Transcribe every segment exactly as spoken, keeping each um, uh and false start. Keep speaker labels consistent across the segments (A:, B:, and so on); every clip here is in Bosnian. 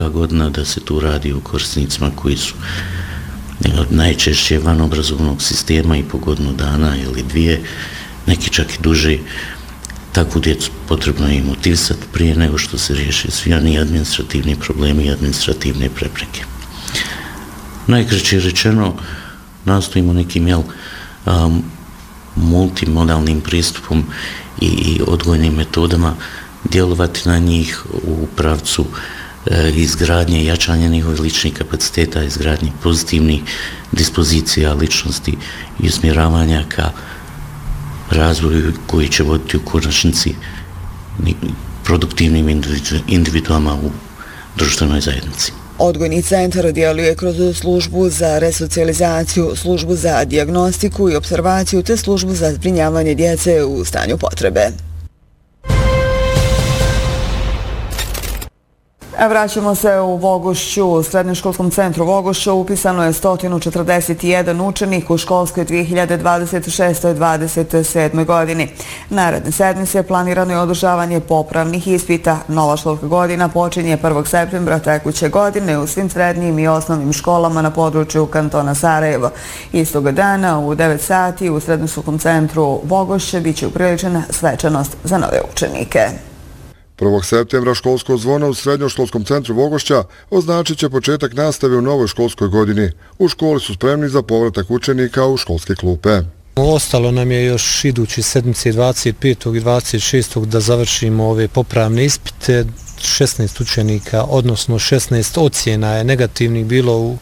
A: godina da se tu radi o korisnicima koji su najčešće van obrazovnog sistema i po godinu dana ili dvije, neki čak i duže. Takvu djecu potrebno je i motivisati prije nego što se riješe svi oni administrativni problemi i administrativne prepreke. Najkraće rečeno, nastojimo nekim jel, um, multimodalnim pristupom i, i odgojnim metodama djelovati na njih u pravcu e, izgradnje i jačanja njihovih ličnih kapaciteta, izgradnje pozitivnih dispozicija ličnosti i usmjeravanja ka razvoju koji će voditi u konačnici produktivnim individuama u društvenoj zajednici.
B: Odgojni centar djeluje kroz službu za resocijalizaciju, službu za dijagnostiku i observaciju te službu za zbrinjavanje djece u stanju potrebe. Vraćamo se u Vogošću. U srednjoškolskom centru Vogošća upisano je sto četrdeset jedan učenik u školskoj dvije hiljade dvadeset šeste dvadeset sedme godini. Naredne sedmice planirano je održavanje popravnih ispita. Nova školska godina počinje prvog septembra tekuće godine u svim srednjim i osnovnim školama na području kantona Sarajevo. Istoga dana u devet sati u srednjoškolskom centru Vogošća biće upriličena svečanost za nove učenike.
C: prvog septembra školsko zvono u srednjoškolskom centru Vogošća označit će početak nastave u novoj školskoj godini. U školi su spremni za povratak učenika u školske klupe.
D: Ostalo nam je još idući sedmice dvadeset petog i dvadeset šestog da završimo ove popravne ispite. šesnaest učenika, odnosno šesnaest ocjena je negativnih bilo u,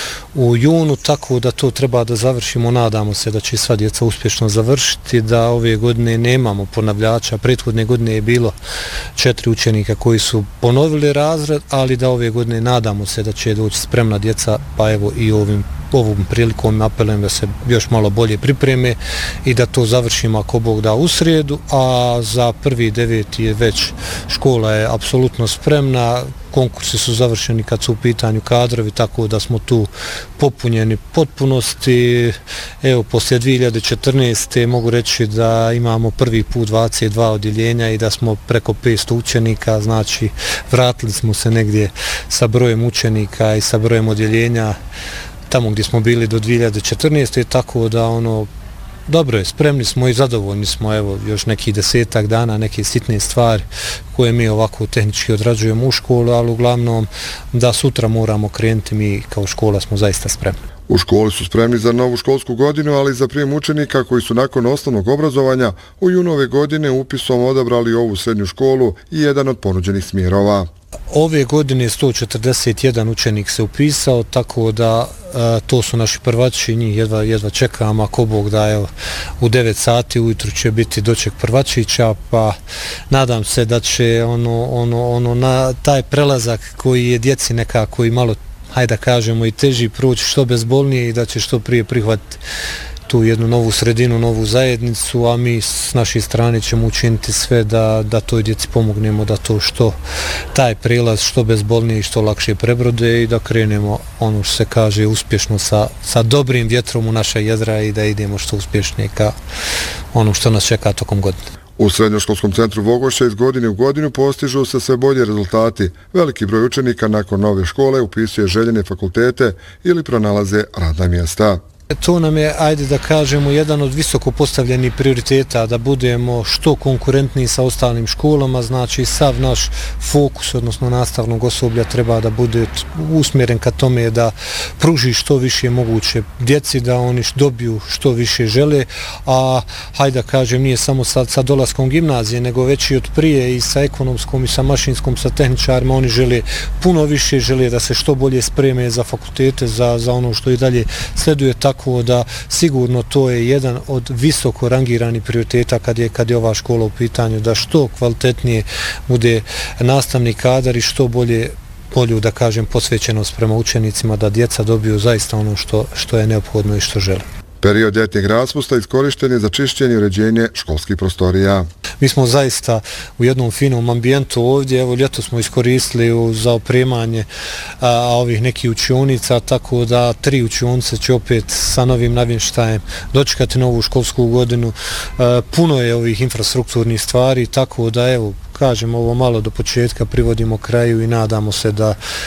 D: u junu, tako da to treba da završimo. Nadamo se da će sva djeca uspješno završiti, da ove godine nemamo ponavljača. Prethodne godine je bilo četiri učenika koji su ponovili razred, ali da ove godine nadamo se da će doći spremna djeca, pa evo i ovim ovom prilikom apelujem da se još malo bolje pripreme i da to završimo ako Bog da u srijedu, a za prvi deveti je već škola je apsolutno spremna, konkursi su završeni kad su u pitanju kadrovi, tako da smo tu popunjeni potpunosti. Evo, poslije dvije hiljade četrnaeste mogu reći da imamo prvi put dvadeset dva odjeljenja i da smo preko petsto učenika, znači vratili smo se negdje sa brojem učenika i sa brojem odjeljenja tamo gdje smo bili do dvije hiljade četrnaeste, tako da ono, dobro je, spremni smo i zadovoljni smo, evo, još neki desetak dana, neke sitne stvari koje mi ovako tehnički odrađujemo u školu, ali uglavnom da sutra moramo krenuti, mi kao škola smo zaista spremni.
C: U školi su spremni za novu školsku godinu, ali i za prijem učenika koji su nakon osnovnog obrazovanja u junu ove godine upisom odabrali ovu srednju školu i jedan od ponuđenih smjerova.
D: Ove godine sto četrdeset jedan učenik se upisao, tako da e, to su naši prvači, njih jedva, jedva čekamo, ako Bog da, evo, u devet sati ujutru će biti doček prvačića, pa nadam se da će ono, ono, ono, na taj prelazak koji je djeci nekako i malo, hajde da kažemo, i teži proći što bezbolnije i da će što prije prihvatiti tu jednu novu sredinu, novu zajednicu, a mi s naše strane ćemo učiniti sve da, da toj djeci pomognemo da to što taj prelaz što bezbolnije i što lakše prebrode i da krenemo, ono što se kaže, uspješno sa, sa dobrim vjetrom u naša jedra i da idemo što uspješnije ka ono što nas čeka tokom godine.
C: U srednjoškolskom centru Vogošća iz godine u godinu postižu se sve bolje rezultati. Veliki broj učenika nakon nove škole upisuje željene fakultete ili pronalaze radna mjesta.
D: To nam je, ajde da kažemo, jedan od visoko postavljenih prioriteta, da budemo što konkurentniji sa ostalim školama, znači sav naš fokus, odnosno nastavnog osoblja, treba da bude usmjeren ka tome da pruži što više moguće djeci, da oni dobiju što više žele, a hajde da kažem, nije samo sad sa dolaskom gimnazije, nego već i od prije i sa ekonomskom i sa mašinskom, sa tehničarima, oni žele puno više, žele da se što bolje spreme za fakultete, za, za ono što i dalje sleduje, tako da sigurno to je jedan od visoko rangiranih prioriteta kad je, kad je ova škola u pitanju, da što kvalitetnije bude nastavni kadar i što bolje bolju, da kažem, posvećenost prema učenicima, da djeca dobiju zaista ono što, što je neophodno i što žele.
C: Period ljetnjeg raspusta iskorišten je za čišćenje i uređenje školskih prostorija.
D: Mi smo zaista u jednom finom ambijentu ovdje, evo ljeto smo iskoristili za opremanje a, ovih nekih učionica, tako da tri učionice će opet sa novim navještajem dočekati novu školsku godinu. A, puno je ovih infrastrukturnih stvari, tako da evo, kažem, ovo malo do početka privodimo kraju i nadamo se da